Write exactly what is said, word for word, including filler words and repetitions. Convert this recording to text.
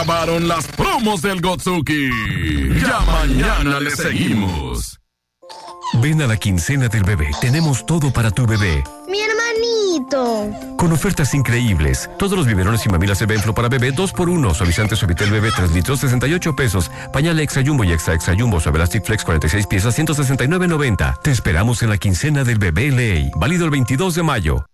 acabaron las promos del Gotsuki. Ya mañana le seguimos. Ven a la quincena del bebé. Tenemos todo para tu bebé. ¡Mi hermanito! Con ofertas increíbles. Todos los biberones y mamilas Evenflo para bebé dos por uno. Suavizante Suavitel bebé tres litros sesenta y ocho pesos. Pañal Extra Jumbo y Extra Extra Jumbo Suavelastic Flex cuarenta y seis piezas ciento sesenta y nueve noventa. Te esperamos en la quincena del bebé Ley. Válido el veintidós de mayo.